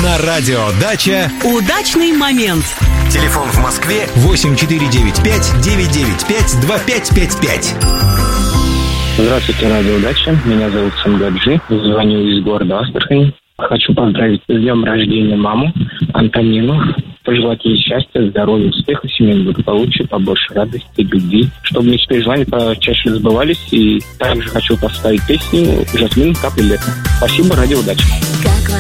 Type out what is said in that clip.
На радио «Дача» удачный момент. Телефон в Москве 8495-995-2555. Здравствуйте, радио «Дача». Меня зовут Сангаджи. Звоню из города Астрахань. Хочу поздравить с днем рождения маму Антонину. Пожелать ей счастья, здоровья, успеха, семейного благополучия, побольше радости, любви, чтобы мечты и желания почаще сбывались. И также хочу поставить песню «Жасмин, капли лета». Спасибо, радио «Дача».